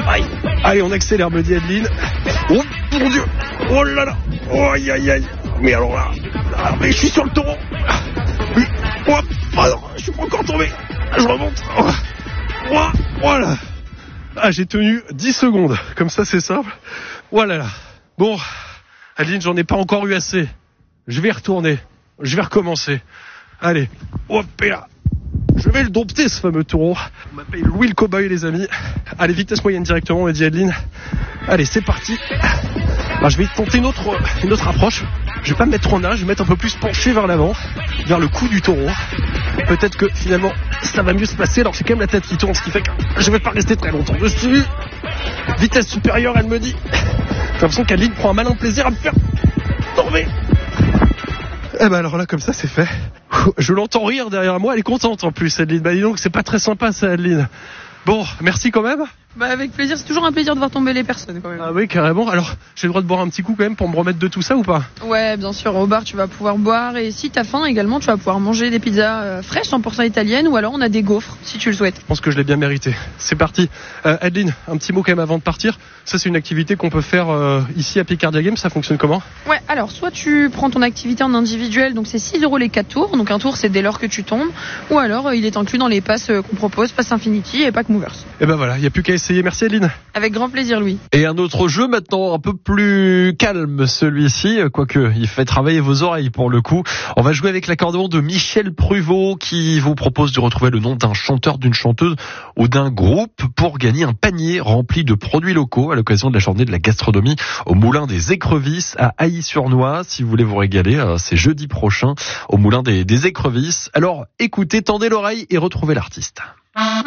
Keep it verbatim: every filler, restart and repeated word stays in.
Aïe. Allez, on accélère, me dit Adeline. Oh mon Dieu. Oh là là. Oh aïe aïe aïe. Mais alors là, ah, mais je suis sur le taureau. Oh, oh non, je suis pas encore tombé. Je remonte. Oh, oh, voilà. Ah, j'ai tenu dix secondes. Comme ça, c'est simple. Voilà là. Bon, Adeline, j'en ai pas encore eu assez. Je vais y retourner. Je vais recommencer. Allez. Hop là. Je vais le dompter, ce fameux taureau. On m'appelle Louis le cow-boy, les amis. Allez, vitesse moyenne directement, me dit Adeline. Allez, c'est parti. Alors, je vais tenter une autre, une autre approche. Je vais pas me mettre en nage, je vais mettre un peu plus penché vers l'avant, vers le cou du taureau. Peut-être que finalement, ça va mieux se passer. Alors, j'ai quand même la tête qui tourne, ce qui fait que je vais pas rester très longtemps dessus. Vitesse supérieure, elle me dit. J'ai l'impression qu'Adeline prend un malin plaisir à me faire tomber. Eh ben alors là, comme ça, c'est fait. Je l'entends rire derrière moi, elle est contente en plus, Adeline. Bah dis donc, c'est pas très sympa ça, Adeline. Bon, merci quand même. Bah avec plaisir, c'est toujours un plaisir de voir tomber les personnes quand même. Ah oui, carrément. Alors, j'ai le droit de boire un petit coup quand même pour me remettre de tout ça ou pas? Ouais, bien sûr, au bar tu vas pouvoir boire et si t'as faim également, tu vas pouvoir manger des pizzas euh, fraîches cent pour cent italiennes ou alors on a des gaufres si tu le souhaites. Je pense que je l'ai bien mérité. C'est parti. Euh, Adeline, un petit mot quand même avant de partir. Ça, c'est une activité qu'on peut faire euh, ici à Picardia Games. Ça fonctionne comment? Ouais, alors soit tu prends ton activité en individuel, donc c'est six euros les quatre tours. Donc un tour c'est dès lors que tu tombes. Ou alors euh, il est inclus dans les passes euh, qu'on propose, Pass Infinity et Pack Movers. Et ben voilà, il n'y a plus qu'à essayer. Merci Adeline. Avec grand plaisir, Louis. Et un autre jeu maintenant un peu plus calme, celui-ci, quoique il fait travailler vos oreilles pour le coup. On va jouer avec l'accordéon de Michel Pruvot qui vous propose de retrouver le nom d'un chanteur, d'une chanteuse ou d'un groupe pour gagner un panier rempli de produits locaux à l'occasion de la journée de la gastronomie au Moulin des Écrevisses à Ailly-sur-Noix. Si vous voulez vous régaler, c'est jeudi prochain au Moulin des, des Écrevisses. Alors écoutez, tendez l'oreille et retrouvez l'artiste.